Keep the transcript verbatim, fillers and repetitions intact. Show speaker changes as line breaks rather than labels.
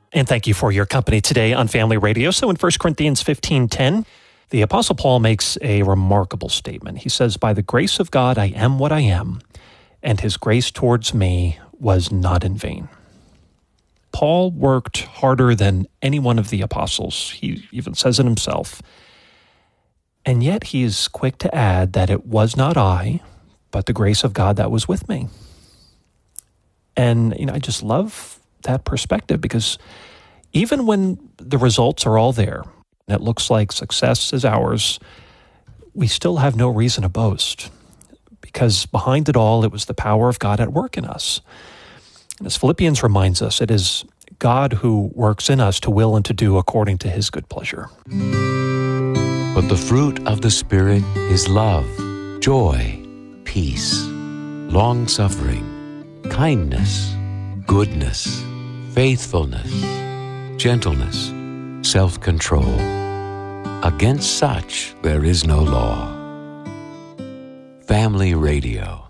And thank you for your company today on Family Radio. So in First Corinthians fifteen ten, the Apostle Paul makes a remarkable statement. He says, "By the grace of God I am what I am, and his grace towards me was not in vain." Paul worked harder than any one of the apostles. He even says it himself. And yet he is quick to add that it was not I, but the grace of God that was with me. And, you know, I just love that perspective, because even when the results are all there and it looks like success is ours, we still have no reason to boast, because behind it all, it was the power of God at work in us. And as Philippians reminds us, it is God who works in us to will and to do according to his good pleasure.
But the fruit of the Spirit is love, joy, peace, long-suffering, kindness, goodness, faithfulness, gentleness, self-control. Against such there is no law. Family Radio.